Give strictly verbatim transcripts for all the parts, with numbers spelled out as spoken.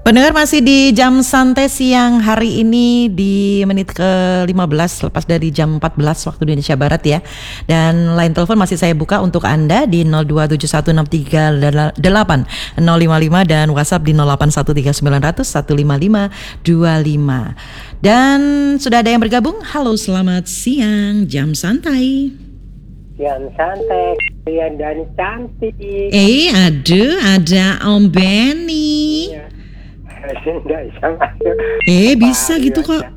Pendengar masih di jam santai siang hari ini di menit ke lima belas lepas dari jam empat belas waktu Indonesia Barat ya. Dan line telepon masih saya buka untuk Anda di nol dua tujuh satu enam tiga delapan nol lima lima dan WhatsApp di nol delapan satu tiga sembilan nol nol satu lima lima dua lima. Dan sudah ada yang bergabung. Halo, selamat siang, jam santai. Jam santai, kalian dan cantik. Eh, aduh, ada Om Benny. Iya. Nggak bisa masuk. Eh, bisa Wah, gitu ya, kok.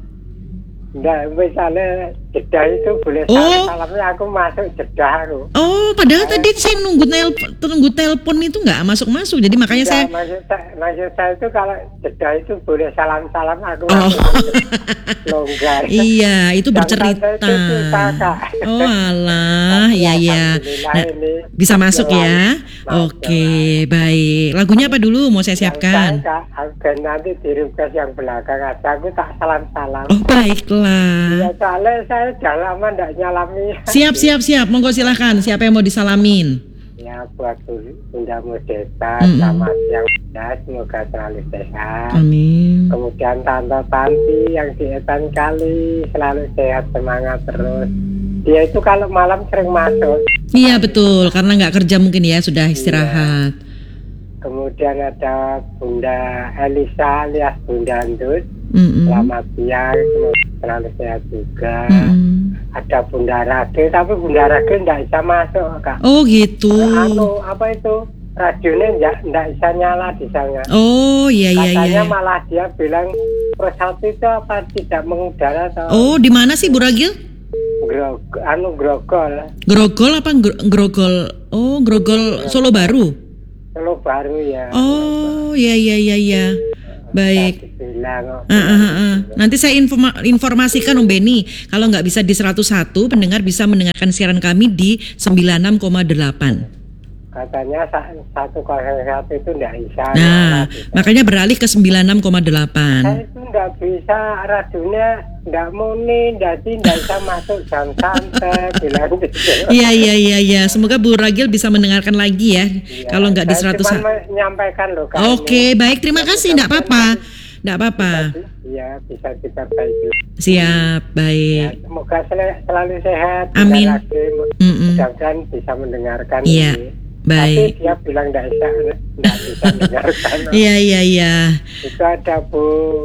Nggak, misalnya jeda itu boleh Oh. salam-salamnya aku masuk jeda aku. Oh, padahal tadi saya nunggu nelpon, nunggu telepon itu nggak masuk-masuk, jadi makanya Nggak, saya. maksud saya, maksud saya itu kalau jeda itu boleh salam-salam aku Oh. masuk longgar. Iya, itu Jam bercerita. santai itu susah, Kak. Oh alah, Tapi ya ya. alhamdulillah Nah, ini bisa masuk ya. Masuk. Oke, baik. Lagunya apa dulu? Mau saya Yang siapkan. saya, Kak, aku nanti di request yang belakang aja, aku tak salam-salam. Oh, baiklah. Ya, soalnya saya udah lama nggak nyalami. Siap, siap, siap. Monggo silahkan. Siapa yang mau disalamin? Ya, buat Bunda Mudeta, Mm-mm. selamat siang Bunda, semoga selalu sehat. Amin. Kemudian Tante Tanti yang di Etan Kali, selalu sehat, semangat terus. Dia itu kalau malam sering masuk. Iya betul, karena nggak kerja mungkin ya, sudah istirahat. Kemudian ada Bunda Elisa alias Bunda Andus, Mm-mm. selamat siang, semoga selalu sehat juga. Mm-mm. Ada Bunda Rage, tapi Bunda Rage nggak bisa masuk, Kak. Oh gitu. Anu, apa itu? Radionya nggak nggak bisa nyala di sana. Oh iya iya iya. Katanya malah dia bilang pesawat itu apa tidak mengudara atau Oh di mana sih Bu Ragil? grog, anu grogol. Grogol apa gro- grogol? Oh grogol Solo Baru. Solo Baru ya. Oh iya iya iya iya. Baik. Bilang, Ah, ah, ah, ah. Nanti saya informa- informasikan Om Benny. Kalau nggak bisa di seratus satu, pendengar bisa mendengarkan siaran kami di sembilan puluh enam koma delapan. katanya sa- satu kosong satu itu nggak bisa. Nah, nyala. makanya beralih ke sembilan puluh enam koma Saya delapan. itu nggak bisa, radionya nggak muni, jadi nggak bisa masuk jam santai, bilang gitu. Iya iya iya iya. Semoga Bu Ragil bisa mendengarkan lagi ya. Ya, Kalau nggak di saya seratus cuma satu. menyampaikan loh. Kak, Oke, ini. baik. Terima kasih. Nggak apa-apa. Nggak apa-apa. Iya, bisa diperbaiki. Siap, Ya, baik. semoga sel- selalu sehat. Amin. Tidak lagi, Mm-mm. mudah-mudahan bisa mendengarkan Iya, ini. baik. Tapi dia bilang tidak bisa, tidak bisa mendengarkan. Iya iya iya. Itu ada Bu,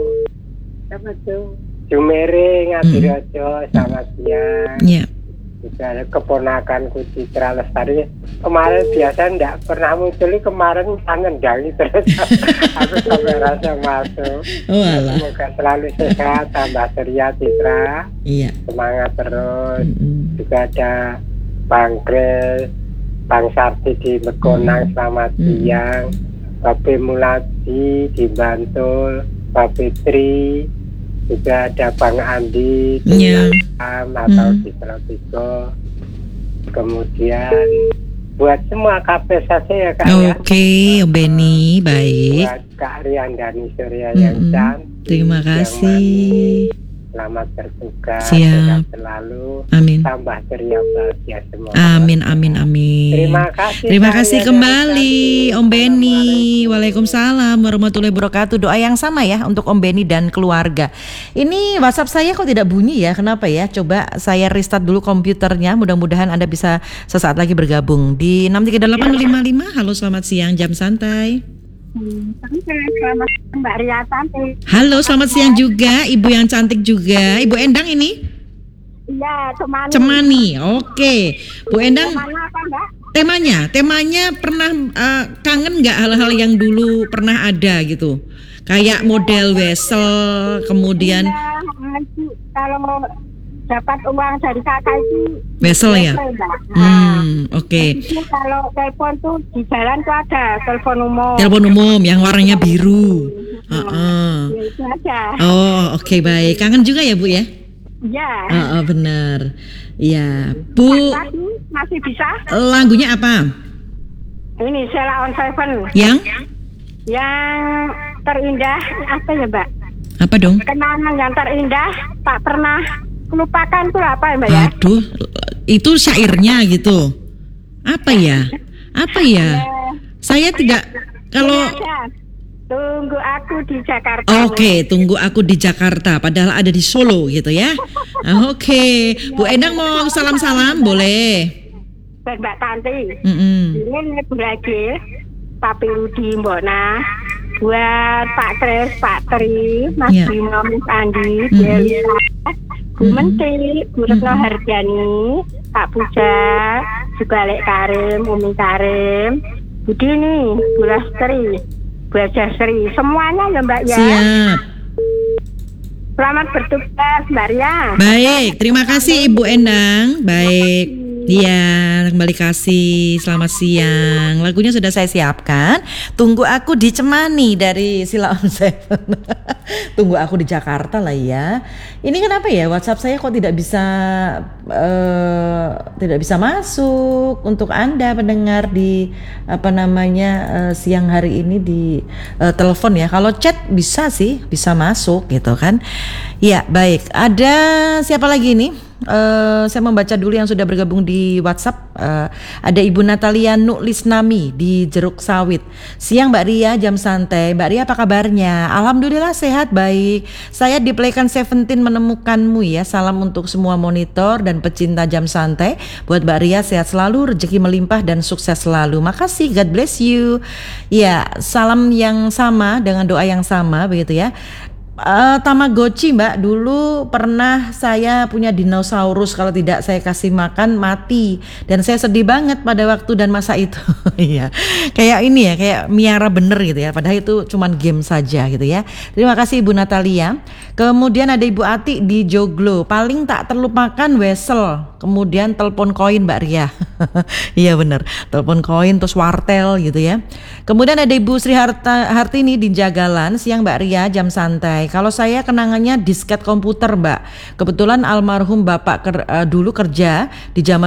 apa tuh? Jumere Ngadirojo, selamat siang. Iya. Juga ada keponakanku Citra Lestari. Kemarin biasa tidak pernah muncul, kemarin kangen dangi terus. Aku sampai rasa masuk. Oh alah. Semoga selalu sehat, tambah ceria Citra. Iya. Semangat terus. Mm-mm. Juga ada Bang Grace, Bang Sarti di Megonang, selamat Mm. siang. Babe Muladi di Bantul, Mbak Fitri, juga ada Bang Andi di Iya. Batam atau Mm. di Selatigo. Kemudian buat semua K P S C ya Kak ya. Oke, Om Benny, baik. Buat Kak Rian Dani Surya yang Mm-mm. cantik. Terima yang kasih. manis. Selamat bertugas, Siap. sehat selalu, Amin. tambah ceria bahagia semua. Amin amin amin. Terima kasih. Terima Kak kasih Rian kembali Dani. Om Benny. Assalamualaikum. Waalaikumsalam warahmatullahi wabarakatuh. Doa yang sama ya untuk Om Benny dan keluarga. Ini WhatsApp saya kok tidak bunyi ya? Kenapa ya? Coba saya restart dulu komputernya. Mudah-mudahan Anda bisa sesaat lagi bergabung di enam tiga delapan lima lima. Halo, selamat siang, jam santai. Selamat siang Mbak Ria cantik. Halo, selamat siang juga Ibu yang cantik juga. Ibu Endang ini? Iya, Cemani. Cemani. Oke. Bu Endang, Temanya apa Mbak? temanya, temanya pernah eh, kangen nggak hal-hal yang dulu pernah ada gitu? Kayak model wesel, kemudian Ya, nanti kalau dapat uang dari kakak itu wesel ya? wesel, Mbak. Nah, Hmm, oke. itu kalau telepon tuh di jalan tuh ada telepon umum. Telepon umum yang warnanya biru. Heeh. Ya, itu aja. Oh, oke baik. Kangen juga ya Bu ya? Iya. Heeh, benar. Iya, Bu. Tadi masih bisa. Lagunya apa? Ini Sheila on Seven. Yang? Yang terindah apa ya Mbak? Apa dong? Kenangan yang terindah tak pernah lupakan tuh apa ya Mbak ya? Aduh, itu syairnya gitu. Apa ya? Apa ya? Saya tidak kalau Ini ada. Tunggu aku di Jakarta. Oke, tunggu aku di Jakarta, padahal ada di Solo gitu ya. Ah, Oke, Bu Endang mau salam-salam boleh? Buat Mbak Tanti. Mm-mm. Ini Bu Ragil, Pak Rudi Mbona, buat Pak Kres, Pak Tri, Mas Ya. Bimo, Mas Andi, Mhm. Delisa, Bu Mhm. Menteri, Bu Retno Mhm. Harjani, Pak Puja, juga Lek Karim, Umi Karim, Bu Dini, Bu Lastri, Bu Ajasri, semuanya ya Mbak ya. Siap. Selamat bertugas Mbak Ria. Baik, terima kasih Ibu Endang. Baik. Iya, kembali kasih. Selamat siang. Lagunya sudah saya siapkan. Tunggu aku di Cemani dari Sila On Seven. Tunggu aku di Jakarta lah ya. Ini kenapa ya WhatsApp saya kok tidak bisa eh, tidak bisa masuk untuk Anda pendengar di apa namanya eh, siang hari ini di eh, telepon ya. Kalau chat bisa sih, bisa masuk gitu kan. Ya, baik. Ada siapa lagi nih? Uh, saya membaca dulu yang sudah bergabung di WhatsApp. Uh, ada Ibu Natalia Nuklisnami di Jeruk Sawit. Siang Mbak Ria, jam santai. Mbak Ria apa kabarnya? Alhamdulillah sehat, baik. Saya di Playkan Seventeen menemukanmu ya. Salam untuk semua monitor dan pecinta jam santai. Buat Mbak Ria sehat selalu, rezeki melimpah dan sukses selalu. Makasih, God bless you. Ya, salam yang sama dengan doa yang sama begitu ya. Uh, Tamagotchi Mbak, dulu pernah saya punya dinosaurus, kalau tidak saya kasih makan mati dan saya sedih banget pada waktu dan masa itu. Iya, kayak ini ya, kayak miara bener gitu ya, padahal itu cuman game saja gitu ya. Terima kasih Ibu Natalia. Kemudian ada Ibu Ati di Joglo, paling tak terlupakan wesel, kemudian telepon koin Mbak Ria. Iya bener, telepon koin terus wartel gitu ya. Kemudian ada Ibu Sri Harta, Hartini di Jagalan. Siang Mbak Ria, jam santai. Kalau saya kenangannya disket komputer Mbak. Kebetulan almarhum Bapak ker, uh, dulu kerja di zaman